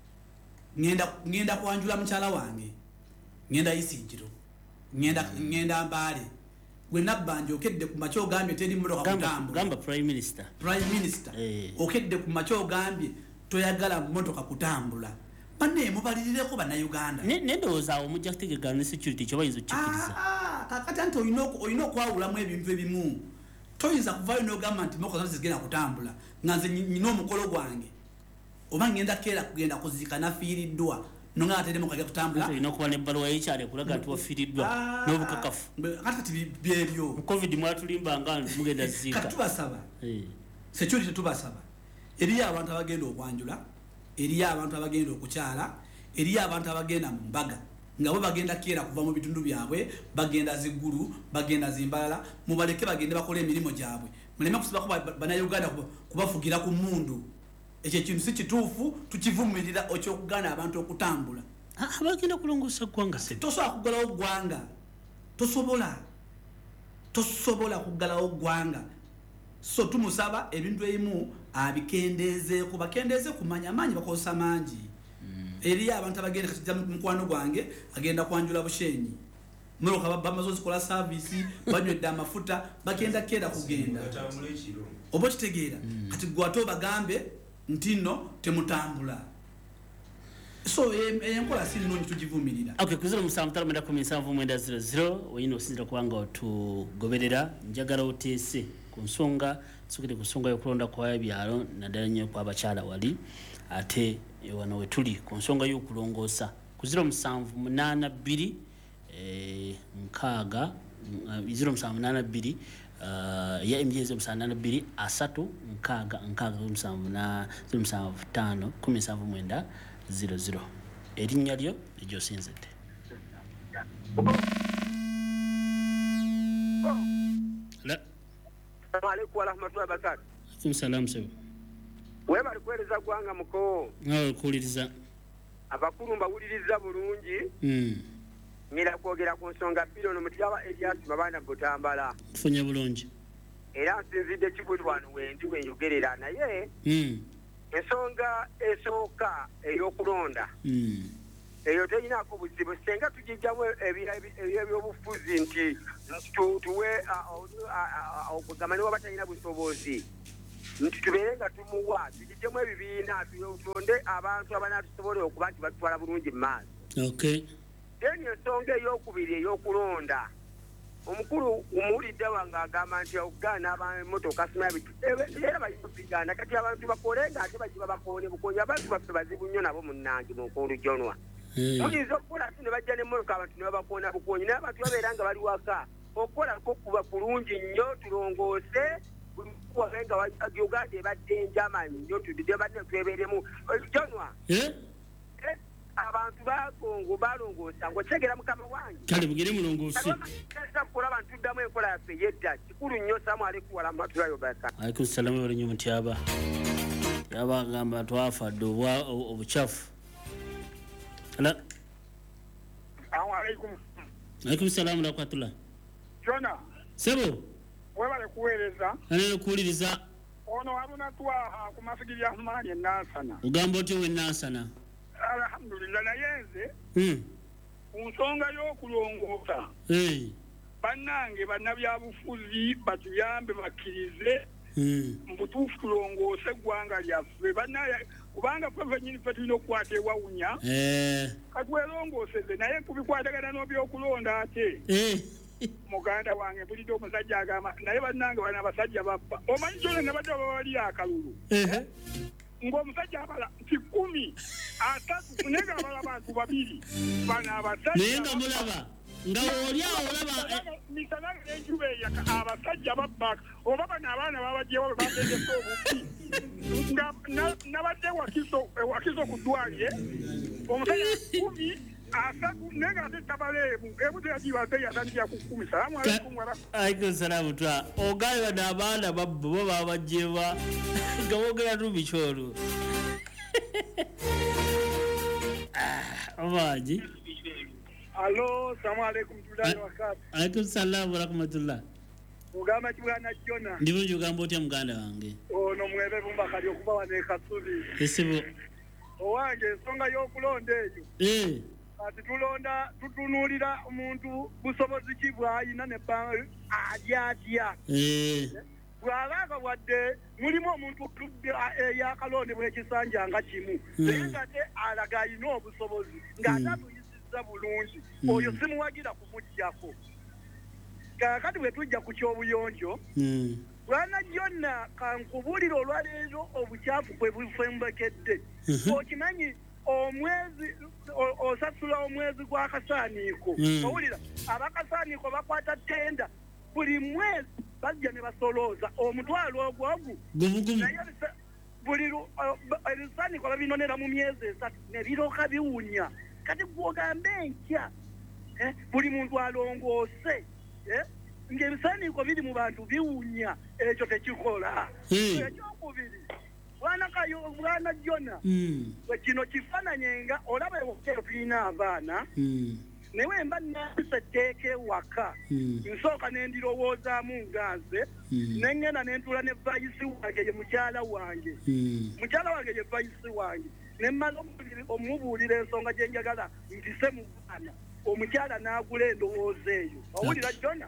ngenda kwanjula mukyala wange ngenda Isinkiro ngenda Mbaale gwe nabanja okedde ku makya ogambye teri mmotoka kutambula gamba prime minister prime minister okedde ku makya ogambye toyagala mmotoka kutambula banne mubalireko bannayuganda nendowooza awo mujja kutegekana ne security kyobayinza okkiriza kakati anti olina okwawulamu ebintu ebimu toyinza kuvayo n'ogamba nti motoka zonna zigenda kutambula nga nze nyina omukolo gwange oba ngenda keera kugenda kuziika nafiiriddwa nonga atere mukage kutambula olina okuba nebbaluwa yekyalo ekulaga nti wafiiriddwa n'obukakafu kati kati byebyo mu covid mwatulimbanga mugenda ziika tubasaba security tubasaba eriyo abantu abagenda okwanjula eriyo abantu abagenda okukyala eriyo abantu abagenda mu mbaga nga bo bagenda keera kuva mu bitundu byabwe bagenda ziggulu bagenda zimbalala mubaleke bagende bakola emirimu gyabwe muleme kusibako bannayuganda kubafugira ku mmundu ekyo kintu si kituufu tukivumirira ekyokugana abantu okutambula abagenda kulongoosa ggwanga se tosobola kuggalawo ggwanga tosobola tosobola kuggalawo ggwanga so tumusaba ebintu ebimu abikendeezeeko bakendeeze kumanya amaanyi bakozesa mangi eriyo abantu abagenda kati mukwano gwange agenda kwanjula Bushenyi moloka bamaze ozikola service banywedde amafuta bagenda keera kugenda oba okitegeera kati gwate bagambe nti nno temutambula so enkola si nnungi tugivumirira okay kuzira musanvu tala mwenda kumi nsanvu mwenda zero zero oyina osinzira kubanga otugoberera njagala oteese ku nsonga sukire ku nsonga y'okulonda kwa byalo naddala nnyo kw'abakyala wali ate wano we tuli ku nsonga y'okulongoosa kuzira musanvu munaana bbiri nkaaga zero musanvu munaana bbiri ya emjeze musanvu munaana bbiri asatu nkaaga nkaaga musanvu na zero musanvu ttaano kumi nsanvu mwenda zero zero erinnya lyo egyosinzidde Assalamu alaikum warahmatullahi wabarakatuh. Alaykum salaam sebo. Wewe bali kueleza gwanga muko. Nawe kuliriza. Abakulu mbawuliriza bulungi. Mm. Ngira kwogera ku nsonga bbiri ono mutiyaba Elias Mabanda Butambala. Tufunye bulungi. Era nsinzidde kibulwano wendi wenjogerera naye. Mm. Ensonga esooka ey'okulonda. Mm. Eyo teyinaako buzibu senga tugijjamu ebyobufuzi nti tuwe okugamba ne waba talina busobozi nti tubeere nga tumuwa tugijjemu ebibiina tulonde abantu abanatusobola okuba nti batutwala bulungi mu maaso. Okay. Then ensonga ey'okubiri ey'okulonda omukulu umuwulidde wange agamba nti okugaana abamotoka sima bitu era bayinza kati abantu bakole nga ate bagiba bakoone bukonyi abantu baffe bazibu nnyo nabo munnange mu nkoolujonwa. Muyinza okukola ati ne bajja n'emmotoka abantu ne babakoona bukonyi naye abantu babeera nga bali waka okukolako kuba kulungi nnyo tulongoose wabe nga Uganda ebadde enjamani nnyo tudde badde twebeeremu jonwa abantu bagongo balongoosa ng'okyegera mukama wange kale bugere mulongoose kukola abantu tuddamu enkola yaffe yedda kikulu nnyo Assalamu alaikum warahmatullahi wabarakatuh. Alaikum salaam wa nnyo mutyaba yaba agamba twafadde obwa obucafu. Hello. Assalamu alaikum. Alaikum salaam wa rahmatullah. Jona. Sebo. Webale kuweereza. Anene kuwuliriza. Ono Haruna Twaha ku masigiri amaanyi Nansana. Ugamba otyo we Nansana. Alhamdulillah naye nze. Mm. Ku nsonga y'okulongoosa. Hey. Bannange bannabyabufuzi batuyambe bakkirize. Mm. Mbutuufu tulongoose eggwanga lyaffe bannaye kubanga ffe ffennyini ffe tulina okukwata ewawunya eh. katwelongooseze naye kubikwatagana n'obyokulonda ate eh. muganda wange mpulidde omusajja agamba naye bannange bana abasajja babba omanyi kyona ne badde babali akalulu eh. ng'omusajja abala nti kumi asatu naye nga abala bantu babiri bana abasajja naye nga mulaba nga oli awo olaba misana n'enjuba eyaka abasajja babba oba bano abaana babajjewo bategese obubi nga nabadde wakiso ku ddwalire omusajja kumi asatu naye nga ate tabaleebu ebu teyagibaze yatandikira ku kkumi. Salaamu alaikum alaikum salaamu twa ogaye bano abaana babba bo babajjeba nga boogera tubikyolu obaagi. Alo, assalamu alaikum. Alaikum salaam wa rahmatullah. Ugamba kibwana Jona. Ndibungi ugamba otya muganda wange. Ono mwebe bumba kali okuba wane Kasubi. Esibo. Owange ensonga y'okulonda eyo. Eh. Kati tulonda tutunuulira omuntu busobozi ki bw'ayina ne alya atya. Eh. Bw'abaga wadde mulimu omuntu eyakalonde bw'ekisanja nga kimu. Naye nga te alaga alina obusobozi ng'ate atuyisizza bulungi. Oyo simuwagira kumuggyako. Kakati bwe tujja ku ky'obuyonjo. Bwana Jonna kankubuulira olwaleero obukyafu bwe bufembekedde. Okimanyi omwezi osasula omwezi gw'akasaaniiko. Owulira abakasaaniiko bakwata ttenda buli mwezi bajja ne basolooza omutwalo ogwogu. Naye buli ebisaaniiko babinonera mu myezi esatu ne birooka biwunya. Kati gw'ogambe enkya buli muntu alongoose. Ng'ebisaaniiko biri mu bantu biwunya ekyo tekikola. Ekyokubiri bwana kayo bwana Jona kino kifaananye nga olaba ewokero tulina abaana naye mba nnaasa etteeka ewaka nsooka ne ndirowoozaamu nga nze ne ŋŋenda ne ntuula ne vayisi wange ye mukyala wange mukyala wange ye vayisi wange ne mmala omubuulira ensonga gye njagala mpise mu baana omukyala n'agula endowooza eyo owulira Jona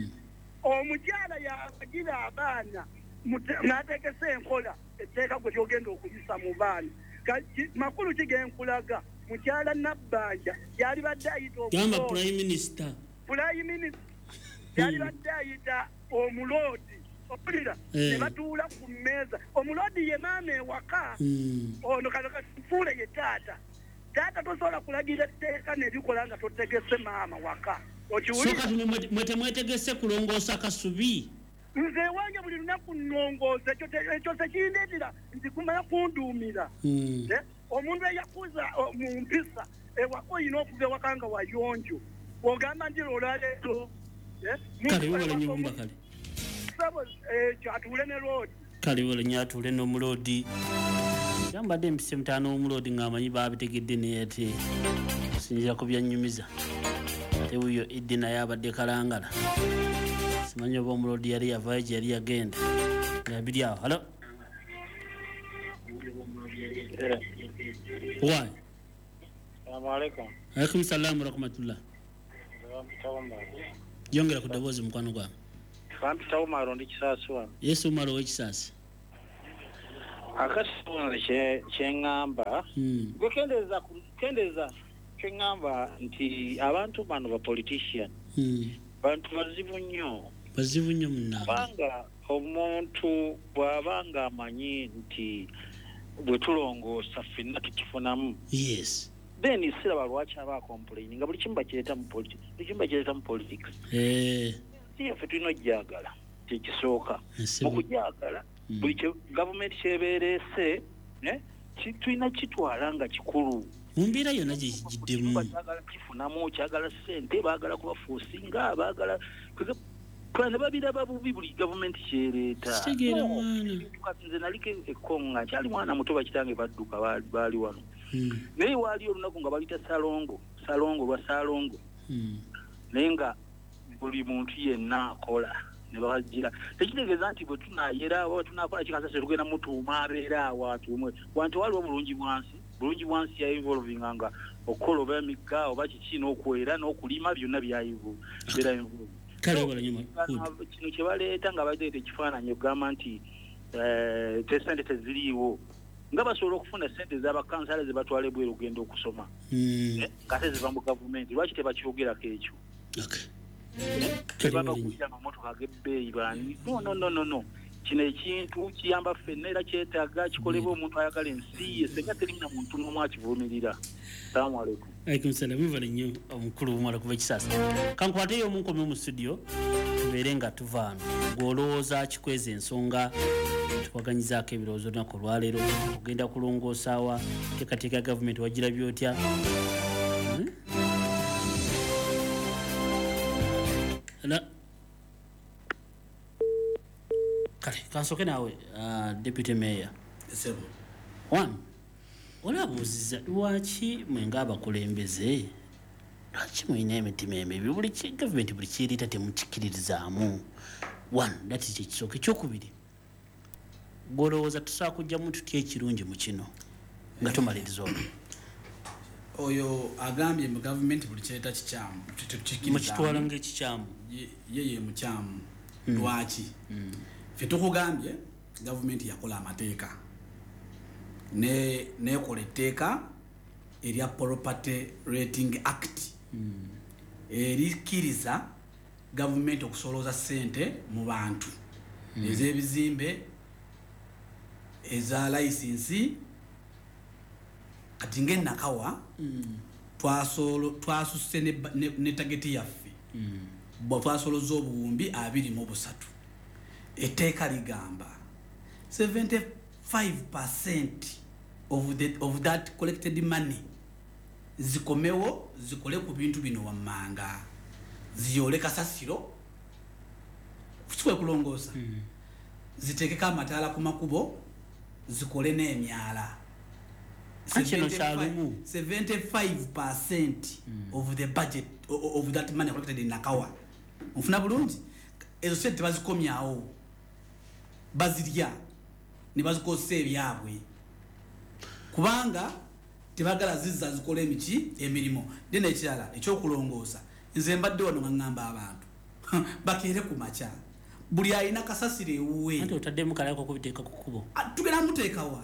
omukyala yabagira abaana n'ateekesa enkola etteeka gwe lyogenda okuyisa mu baana makulu kigenkulaga mukyala Nabbanja yali badde ayita gamba prime minister prime minister yali badde ayita omuloodi owulira ne batuula ku mmeeza omuloodi ye maama ewaka ono katufuule ye taata taata tosobola kulagira etteeka nebikola nga totegese maama waka okiwulira mwete mwetegese kulongoosa Kasubi nze wange buli lunaku nnongoosa ekyo tekindeetera nti kumala kunduumira omuntu eyakuza mu mpisa ewaka olina okuva ewaka nga wayonjo ogamba nti olwaleero kale wala nyumba kale ekyo atuule ne loodi kale wala nyo atuule n'omuloodi yambadde empise mutaano w'omuloodi ng'amanyi baabitegedde naye ate sinzira ku byannyumiza tewuyo eddi naye abadde kalangala simanyi oba omuloodi yali yavaayo gye yali yagenda nabiri awo halo wayi Assalamualaikum. Alaikum salaam wa rahmatullah. Yongera ku ddoboozi mukwano gwange. Bampita Omaro ndi Kisaasi wano. Yesu Omaro w'Ekisaasi. Akati kye kyeŋŋamba gwekendeeza kendeeza kyeŋŋamba nti abantu bano ba politician bantu bazibu nnyo bazibu nnyo munnange kubanga omuntu bw'abanga amanyi nti bwe tulongoosa ffenna tukifunamu yes then siraba lwaki aba complaining nga buli kimu bakireeta mu politics buli kimu bakireeta mu politics eh siyaffe tulina ojjagala kyekisooka mu kujagala buli gavumenti kyebeereese tulina kitwala nga kikulu mu mbeera yonna gyekigiddemu baagala kifunamu kyagala ssente baagala kubafuusinga baagala ne babiraba bubi buli gavumenti kyereeta kitegeera mwana nze naliko ekkonga kyali mwana muto bakitange badduka baali wano naye waali olunaku nga balita salongo salongo lwa salongo naye nga buli muntu yenna akola ne bagira tekitegeeza nti bwe tunayera oba tunakola kikasase tugenda mutuuma abeera awo atuumwe wantu waliwo bulungi bwansi bulungi bwansi yainvolvinga nga okukola oba emigga oba kiki n'okwera n'okulima byonna byabeera involve kino kye baleeta nga badeeta ekifaananyi okugamba nti sente teziriiwo nga basobola okufuna sente ez'abakansala ze batwala ebweru ogenda okusoma ngate ziva mu gavumenti lwaki tebakyogerako ekyo tebaba kujja amamotoka g'ebbeeyi bani no no no no kino ekintu kiyamba ffenna era kyetaaga kikolebwa omuntu ayagala ensi ye senga terina muntu n'omu akivumirira. Salamu alaikum. Alaikum salaam. Muvale nnyo omukulu bumala kuva Kisaasi. Kankwateyo omunkomi mu studio tubeere nga tuvaano gw'olowooza kikweza ensonga tukwaganyizaako ebirowoozo lunaku olwaleero ogenda kulongoosaawa teekateeka ya gavumenti wagirabye otya kale kansoke naawe deputy mayor one olabuuziza lwaki mwe ng'abakulembeze lwaki mulina emitima emibi buli gavumenti buli kiyiriita temukikiririzaamu one that is ekisooka. Ekyokubiri gwolowooza tusobola kujjamu tutya ekirungi mu kino nga tumaliriza olwo? Oyo agambye mu gavumenti buli kyeta kikyamu mukitwala ngaekikyamu ye ye mukyamu. Lwaki? Ffe tukugambye gavumenti yakola amateeka nekola etteeka erya Property Rating Act erikkiriza gavumenti okusolooza ssente mu bantu ez'ebizimbe eza layisinsi. Kati ng'enakawa twasusse ne tageti yaffe bwe twasoloza obuwumbi abiri mu busatu. Etteeka ligamba seventy-five percent of, the, of that collected money zikomewo zikole ku bintu bino wammanga, ziyole kasasiro kusikwe kulongoosa, ziteekeko amataala ku makubo, zikole n'emyala. seventy-five percent of the budget of that money collected in Nakawa. Mfuna bulungi ezo sente tebazikomyawo, bazirya ne bazikosa ebyabwe kubanga tebagala zizza zikola emiki emirimu. Dena ekirala ekyokulongoosa, nze mbadde wano nga ngamba abantu bakeere ku makya, buli alina kasasiro ewuwe. Ate otaddemu kalako kubiteeka ku kkubo, tugenda muteekawa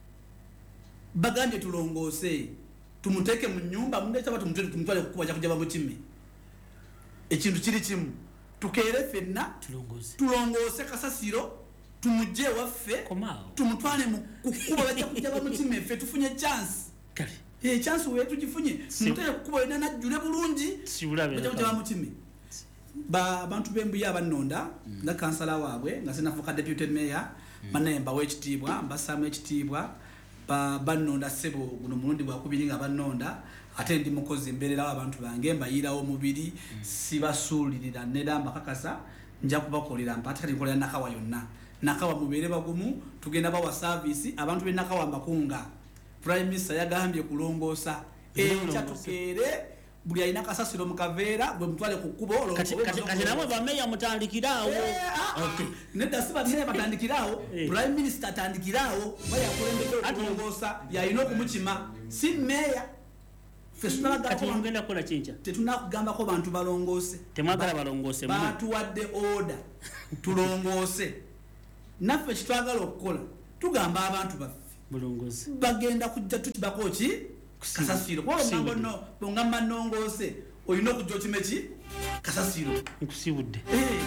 bagambye tulongoose tumuteeke mu nnyumba mundeeta batu tumutwale kukuba kya kujaba mu kimi. Ekintu kiri kimu, tukeere ffenna tulongoose kasasiro tumugye waffe tumutwale mu kukuba bajja kujaba mu kimi. Ffe tufunye chance eh chance we tugifunye mutale kukuba yona najjule bulungi bajja kujaba mu kimi. Ba bantu bembuya abanonda nga kansala waabwe nga senafuka deputy mayor manemba w'ekitiibwa mbasamu ekitiibwa ba banonda sebo guno mulundi gwa kubiri nga banonda ate ndi mukozi mberera abantu bange mbayirawo mubiri sibasuulirira nedamba kakasa nja kubakolera mpata kali kolera Nakawa yonna. Nakawa mubere bagumu tugenda bawa service abantu be Nakawa makunga. Prime Minister yagambye kulongoosa ekya tukeere buli alina kasasiro mu kaveera bwe mutwale ku kkubo olwo. Kati kati namwe bameya mutandikiraawo. Okay. Nedda siba meya batandikiraawo, Prime Minister atandikiraawo bayakulembedde okulongoosa yalina okumukima si meya. Kati mugenda kukola kinja tetunakugambako bantu balongoose, temwagala balongoose, batuwadde order tulongoose. Naffe kitwagala okukola tugamba abantu baffe bulongoose bagenda kujja tutibako ki kasasiro kwa mambo no bongamba nongoose oyino kujja kimeki kasasiro nkusibudde eh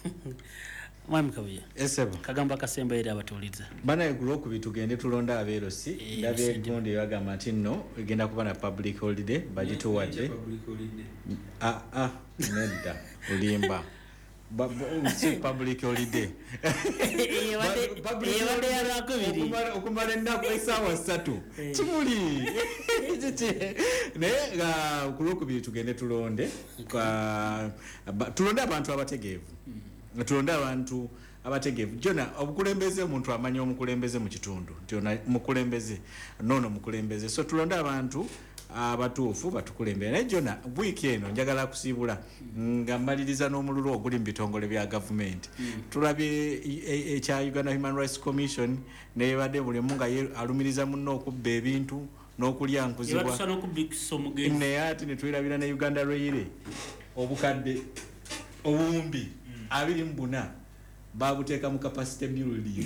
Mwami Kabuya esebo kagamba kasemba era abatuliza bana eguro ku bitugende tulonda aberosi ndabye gundi yagamba ati no egenda kuba na public holiday bagituwadde ah ah nedda ulimba public holiday okumala ennaku esaawa ssatu kimuli naye nga ku lwokubiri tugende tulonde tulonde abantu abategeevu tulonde abantu abategeevu jona obukulembeze omuntu amanya omukulembeze mu kitundu nti mukulembeze nono mukulembeze so tulonde abantu abatuufu batukulembera naye jona wiiki eno njagala kusiibula nga mmaliriza n'omululu oguli mu bitongole bya gavumenti tulabye ekya Uganda Human Rights Commission nebadde buli mu nga alumiriza munno okubba ebintu n'okulya nkuzibwa naye ati ne twirabira ne Uganda Rail obukadde obuwumbi abiri mu buna babuteeka mu capacity building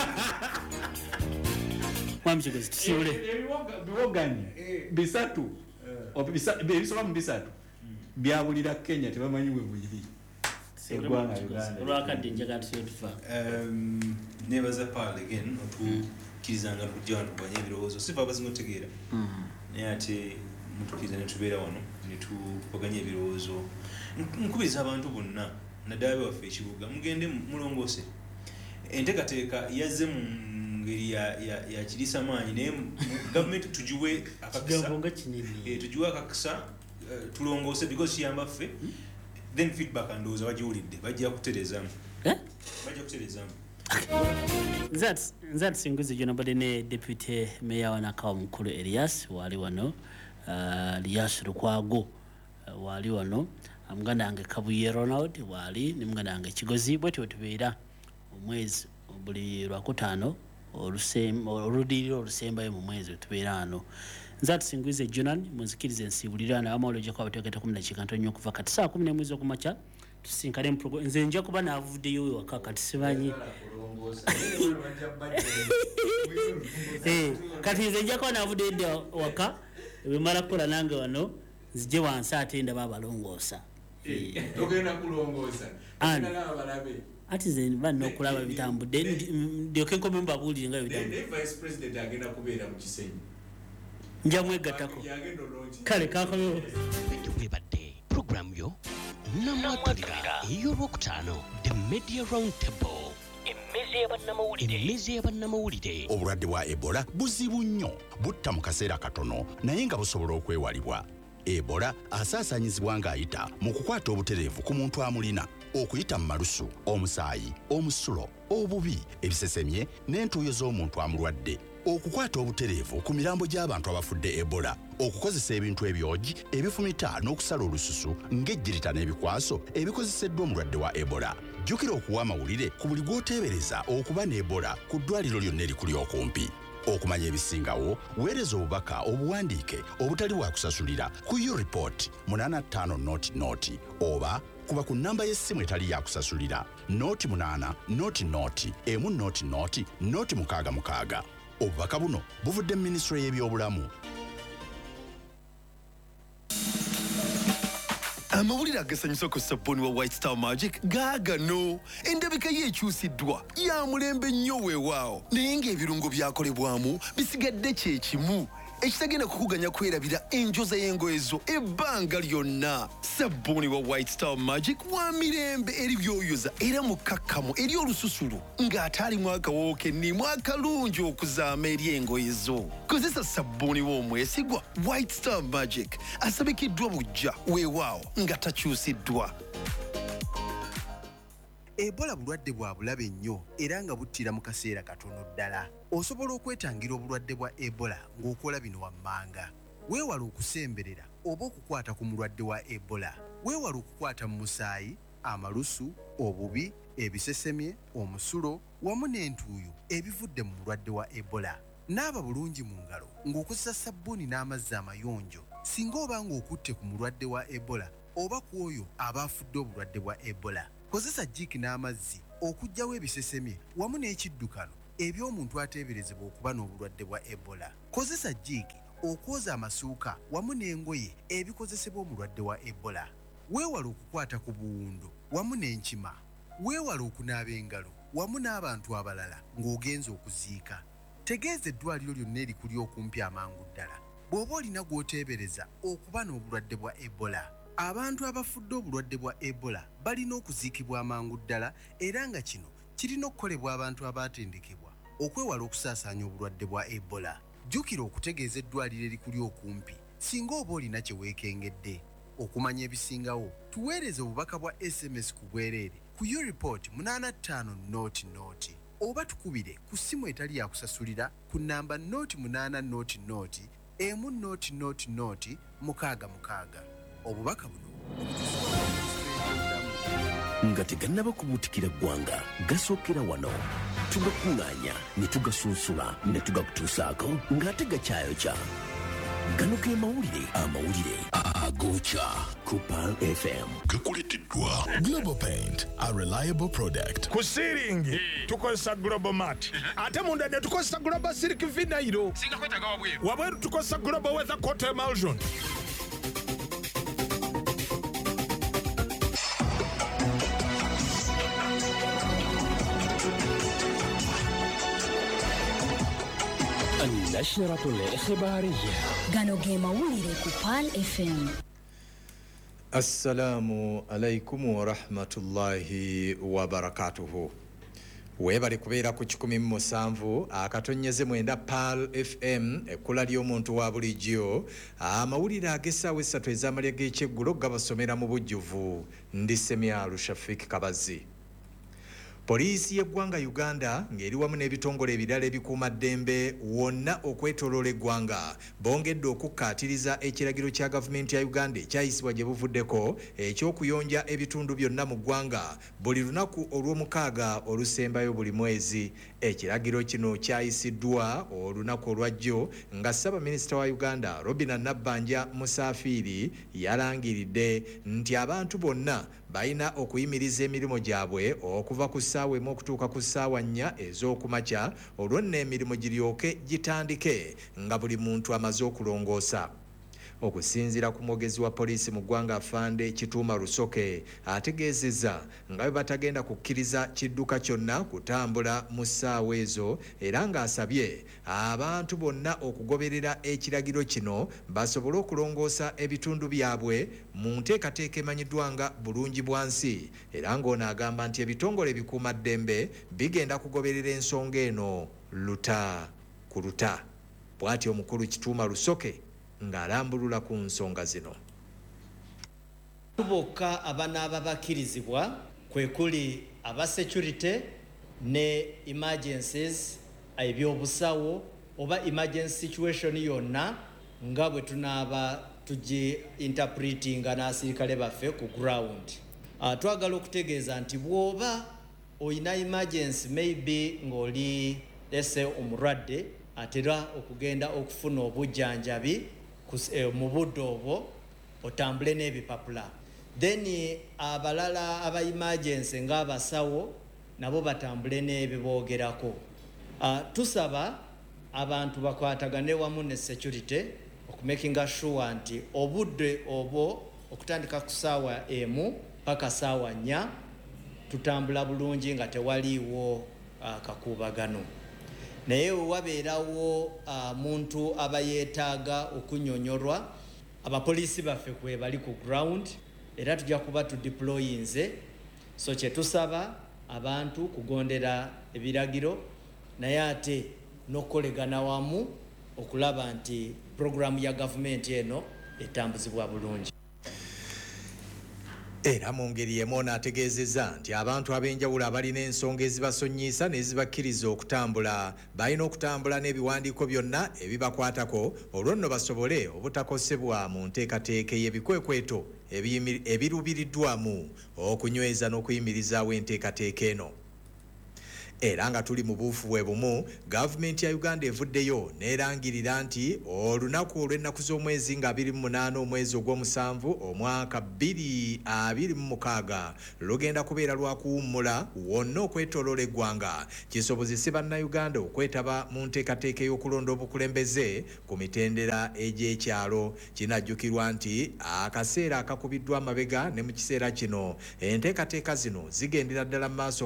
Mwamchikozi tusiule biwogani bisatu ebisoba mu bisatu byabulira Kenya tebamanyi bwe buyiri eggwanga Uganda olwakadde njaga tusiyotufa nebaza pal again otukirizanga kujja wano kubanya ebirowoozo sifa abazinga otegeera naye ate mutukiriza ne tubeera wano ne tupaganya ebirowoozo nkubiriza abantu bonna naddala waffe ekibuga mugende mulongoose enteekateeka yazze mu ngeri ya ya ya kirisa maanyi naye gavumenti tujiwe akakisa eh tujiwe akakisa tulongoose because kiyamba ffe then feedback andooza bagiwulidde bajja kuterezamu eh bajja kuterezamu that that singuzi jona bade ne deputy mayor wa Nakawa mukulu Elias wali wano uh, Elias Lukwago uh, wali wano muganda wange Kabuye Ronald wali ne muganda wange Kigozi bwetyo tubeera omwezi buli lwakutaano oludiriro olusembayo mu mwezi tubeera ano nza tusinguize Jonan muzikirize nsibulira na amawulire kwa bategeta kumi na kikanto nnyo kuva kati saa kumi n'emwezi okumakya tusinkane mu program nze nja kuba navuddeyo waka kati simanyi eh kati nze nja kuba navuddeyo waka bimala kukola nange wano nzije wansi ate ndaba abalongoosa togenda kulongoosa togenda abalabe ati nze banno okulaba bitambudde ndyoke nkome mbabuulire nga bitambudde vice president agenda kubeera mu kisenyi nja mwegattako kale kakomewo webadde programu yo namwadulira ey'olwokutaano the media round table emmezi y'abannamawulire. Obulwadde bwa Ebola buzibu nnyo butta mu kaseera katono naye nga busobola okwewalibwa. Ebola asaasaanyizibwa ng'ayita mu kukwata obutereevu ku muntu amulina okuyita mu malusu, omusaayi, omusulo, obubi, ebisesemye n'entuuyo z'omuntu amulwadde. Okukwata obutereevu ku mirambo gy'abantu abafudde Ebola, okukozesa ebintu ebyogi ebifumita n'okusala olususu ng'ejjirita n'ebikwaso ebikozeseddwa omulwadde wa Ebola. Jjukira okuwa amawulire ku buli gw'oteebereza okuba ne Ebola ku ddwaliro lyonna erikuli okumpi. Okumanya ebisingawo, weereza obubaka obuwandiike obutali bwa kusasulira ku yo report munana ttaano noti noti oba kuba ku nnamba y'essimu etali ya kusasulira noti munana noti noti emu noti noti noti mukaaga mukaaga. Obubaka buno buvudde mu Minisitule y'ebyobulamu. Amawulire agasanyusa ku sabbuuni wa White Star Magic gaagano. Endabika ye ekyusiddwa ya mulembe nnyo weewaawo naye ng'ebirungo byakolebwamu bisigadde kye kimu ekitagenda kukuganya kwerabira enjoza y'engoye zo ebbanga lyonna. Sabbuuni wa White Star Magic wa mirembe eri byoyoza era mukakkamu eri olususulu ng'ate alimu akawoowo kennimu akalungi okuzaama eri engoye zo. Kozesa sabbuuni w'omwesigwa White Star Magic asabikiddwa bujja weewaawo nga takyusiddwa. Ebola bulwadde bwa bulabe nnyo era nga buttira mu kaseera katono ddala. Osobola okwetangira obulwadde bwa Ebola ng'okola bino wammanga. Weewala okusemberera oba okukwata ku mulwadde wa Ebola. Weewala okukwata mu musaayi, amalusu, obubi, ebisesemye, omusulo wamu n'entuuyo ebivudde mu mulwadde wa Ebola. Naaba bulungi mu ngalo ng'okozesa sabbuuni n'amazzi amayonjo singa oba ng'okutte ku mulwadde wa Ebola oba ku oyo aba afudde obulwadde bwa Ebola. Kozesa jjiiki n'amazzi okuggyawo ebisesemye wamu n'ekiddukano eby'omuntu ateeberezebwa okuba n'obulwadde bwa Ebola. Kozesa jjiiki okwoza amasuuka wamu n'engoye ebikozesebwa omulwadde wa Ebola. Weewala okukwata ku buwundo wamu n'enkima. Weewala okunaaba engalo wamu n'abantu abalala ng'ogenza okuziika. Tegeeza eddwaliro lyonna erikuli okumpi amangu ddala bw'oba olina gw'oteebereza okuba n'obulwadde bwa Ebola. Abantu abafudde obulwadde bwa Ebola balina okuziikibwa amangu ddala era nga kino kirina okukolebwa abantu abaatendekebwa okwewala okusaasaanya obulwadde bwa Ebola. Jjukira okutegeeza eddwaliro erikuli okumpi singa oba olina kye weekengedde. Okumanya ebisingawo tuweereze obubaka bwa S M S ku bwereere ku yo report munana ttaano noti noti oba tukubire ku ssimu etali ya kusasulira ku nnamba noti munana noti noti emu noti noti noti mukaaga mukaaga. Obubaka buno nga tegannaba kubuutikira ggwanga gasookera wano tugakuŋŋaanya ne tugasunsula ne tugakutuusaako ng'ate gakyayokya. Gano ge mawulire amawulire agookya ku Pearl F M. Gakuleeteddwa Global Paint, a reliable product. Ku siringi tukozesa Global Mat ate munda ne tukozesa Global Silk Vinyl. Singa kwetaga wabweru wabweru tukozesa Global Weather Coat Emulsion. النشرة الإخبارية gano ge mawulire ku Pearl F M. Assalamu alaikum wa rahmatullahi wa barakatuhu. Webale kubeera ku kikumi mu musanvu akatonyeze mwenda Pearl F M ekkula ly'omuntu wa bulijjo amawulire ag'essaawa essatu ez'amalya g'ekyeggulo gabasomera mu bujjuvu ndi Semyalu Shafik Kabazi. Poliisi y'eggwanga Uganda ng'eri wamu n'ebitongole ebirala ebikuuma ddembe wonna okwetooloola eggwanga bongedde okukkaatiriza ekiragiro kya gavumenti ya Uganda ekyayisibwa gye buvuddeko eky'okuyonja ebitundu byonna mu ggwanga buli lunaku olw'omukaaga olusembayo buli mwezi. Ekiragiro kino kyayisiddwa olunaku olwajjo nga Ssaabaminisita wa Uganda Robinah Nabbanja Musafiri yalangiridde nti abantu bonna balina okuyimiriza emirimu gyabwe okuva ku ssaawa emu okutuuka ku ssaawa nnya ez'okumakya olwo nno emirimu giryoke gitandike nga buli muntu amaze okulongoosa. Okusinziira ku mwogezi wa poliisi mu ggwanga Afande Kituuma Lusoke ategeezezza nga bwe batagenda kukkiriza kidduka kyonna kutambula mu ssaawa ezo era ng'asabye abantu bonna okugoberera ekiragiro kino basobole okulongoosa ebitundu byabwe mu nteekateeka emanyiddwa nga bulungi bwansi era ng'ono agamba nti ebitongole ebikuuma ddembe bigenda kugoberera ensonga eno luta ku luta. Bw'ati omukulu Kituuma Lusoke ng'alambulula ku nsonga zino. Bokka abanaaba bakkirizibwa kwe kuli aba security ne emergencies ebyobusawo oba emergency situation yonna nga bwe tunaaba tugi interpretinga n'asirikale baffe ku ground. Uh, twagala okutegeeza nti bw'oba oyina emergency maybe ng'oli lese omulwadde atera okugenda okufuna obujjanjabi mu budde obwo otambule n'ebipapula, then abalala aba emergency ng'abasawo nabo batambule n'ebiboogerako. Uh, tusaba abantu bakwatagane wamu ne security okumakinga sure nti obudde obwo okutandika ku ssaawa emu paka ssaawa nnya tutambula bulungi nga tewaliiwo uh, kakuubagano. Naye wabeerawo uh, muntu aba yeetaaga okunyonyorwa abapoliisi baffe kwe bali ku ground era tujja kuba tudeployinze, so kye tusaba abantu kugondera ebiragiro naye ate n'okukolegana wamu okulaba nti programu ya gavumenti eno etambuzibwa bulungi. Era mu ngeri y'emu n'ategeezezza nti abantu ab'enjawulo abalina ensonga ezibasonyiisa n'ezibakkiriza okutambula balina okutambula n'ebiwandiiko byonna ebibakwatako olwo nno basobole obutakosebwa mu nteekateeka y'ebikwekweto ebirubiriddwamu okunyweza n'okuyimirizaawo enteekateeka eno. Era nga tuli mu buufu bwe bumu, gavumenti ya Uganda evuddeyo n'erangirira nti olunaku olw'ennaku z'omwezi nga abiri mu munaana omwezi ogw'omusanvu omwaka bbiri abiri mu mukaaga lugenda kubeera lwa kuwummula wonna okwetooloola eggwanga kisobozese bannayuganda okwetaba mu nteekateeka y'okulonda obukulembeze ku mitendera egy'ekyalo. Kinajjukirwa nti akaseera akakubiddwa amabega ne mu kiseera kino enteekateeka zino zigendera ddala mu maaso